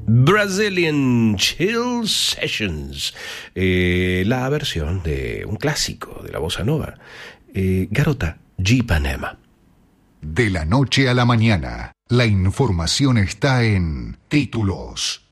Brazilian Chill Sessions, la versión de un clásico de la bossa nova, Garota d'Ipanema. De la noche a la mañana, la información está en Títulos.